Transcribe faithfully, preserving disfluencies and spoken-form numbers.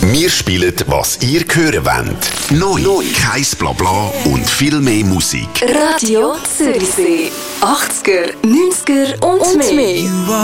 Wir spielen, was ihr hören wollt. Neu, Neu. Kein Blabla und viel mehr Musik. Radio Zürichsee. achtziger, neunziger und, und mehr.